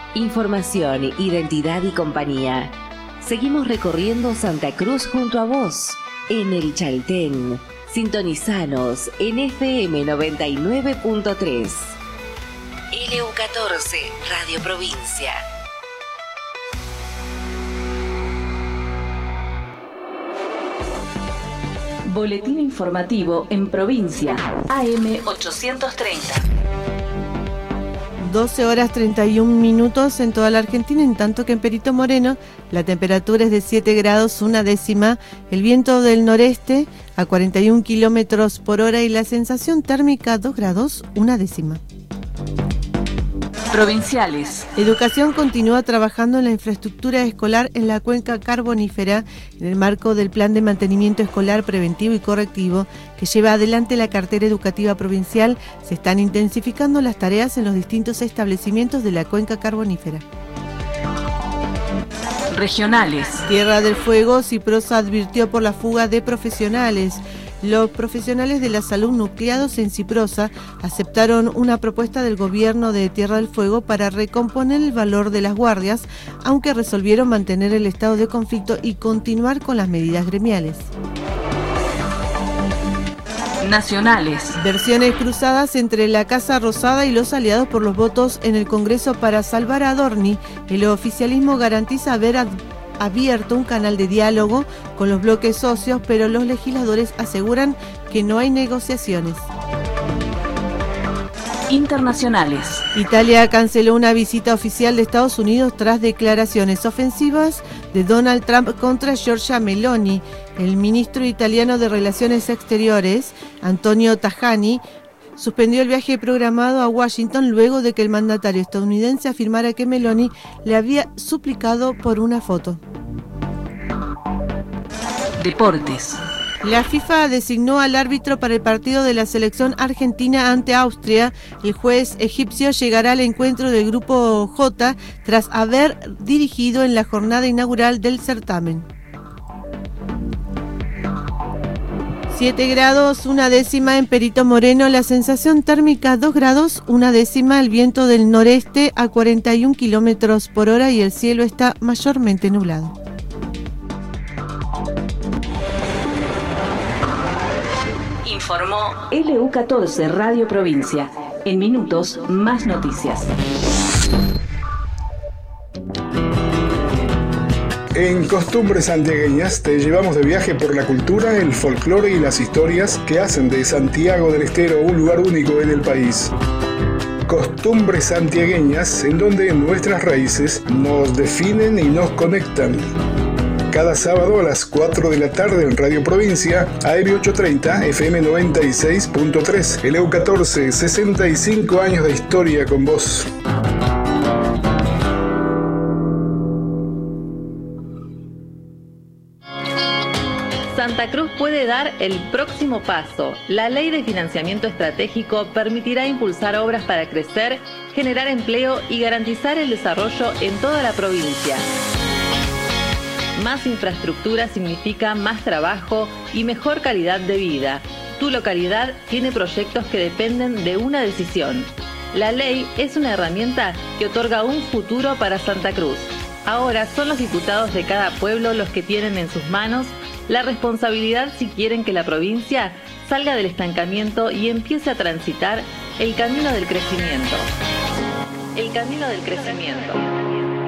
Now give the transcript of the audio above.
Información, identidad y compañía. Seguimos recorriendo Santa Cruz junto a vos, en el Chaltén. Sintonizanos en FM 99.3. LU14, Radio Provincia. Boletín informativo en provincia. AM 830. 12 horas 31 minutos en toda la Argentina, en tanto que en Perito Moreno la temperatura es de 7 grados una décima, el viento del noreste a 41 kilómetros por hora y la sensación térmica 2 grados una décima. Provinciales. Educación continúa trabajando en la infraestructura escolar en la cuenca carbonífera en el marco del Plan de Mantenimiento Escolar Preventivo y Correctivo que lleva adelante la cartera educativa provincial. Se están intensificando las tareas en los distintos establecimientos de la cuenca carbonífera. Regionales. Tierra del Fuego, Ciprosa advirtió por la fuga de profesionales. Los profesionales de la salud nucleados en Ciprosa aceptaron una propuesta del gobierno de Tierra del Fuego para recomponer el valor de las guardias, aunque resolvieron mantener el estado de conflicto y continuar con las medidas gremiales. Nacionales. Versiones cruzadas entre la Casa Rosada y los aliados por los votos en el Congreso para salvar a Adorni. El oficialismo garantiza haber abierto un canal de diálogo con los bloques socios, pero los legisladores aseguran que no hay negociaciones. Internacionales. Italia canceló una visita oficial de Estados Unidos tras declaraciones ofensivas de Donald Trump contra Giorgia Meloni. El ministro italiano de Relaciones Exteriores, Antonio Tajani, suspendió el viaje programado a Washington luego de que el mandatario estadounidense afirmara que Meloni le había suplicado por una foto. Deportes. La FIFA designó al árbitro para el partido de la selección argentina ante Austria. El juez egipcio llegará al encuentro del Grupo J tras haber dirigido en la jornada inaugural del certamen. 7 grados una décima en Perito Moreno, la sensación térmica 2 grados una décima, el viento del noreste a 41 kilómetros por hora y el cielo está mayormente nublado. Informó LU14 Radio Provincia. En minutos, más noticias. En Costumbres Santiagueñas te llevamos de viaje por la cultura, el folclore y las historias que hacen de Santiago del Estero un lugar único en el país. Costumbres Santiagueñas, en donde nuestras raíces nos definen y nos conectan. Cada sábado a las 4 de la tarde en Radio Provincia, AM 830, FM 96.3, LU14, 65 años de historia con vos. Santa Cruz puede dar el próximo paso. La Ley de Financiamiento Estratégico permitirá impulsar obras para crecer, generar empleo y garantizar el desarrollo en toda la provincia. Más infraestructura significa más trabajo y mejor calidad de vida. Tu localidad tiene proyectos que dependen de una decisión. La ley es una herramienta que otorga un futuro para Santa Cruz. Ahora son los diputados de cada pueblo los que tienen en sus manos la responsabilidad si quieren que la provincia salga del estancamiento y empiece a transitar el camino del crecimiento. El camino del crecimiento.